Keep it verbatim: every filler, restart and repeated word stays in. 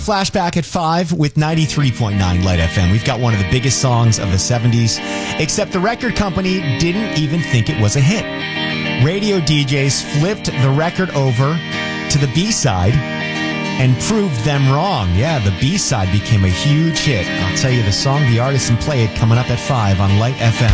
Flashback at five with ninety-three point nine Light F M. We've got one of the biggest songs of the seventies, except the record company didn't even think it was a hit. Radio D Js flipped the record over to the B-side and proved them wrong. Yeah, the B-side became a huge hit. I'll tell you the song, the artist, and play it coming up at five on Light F M.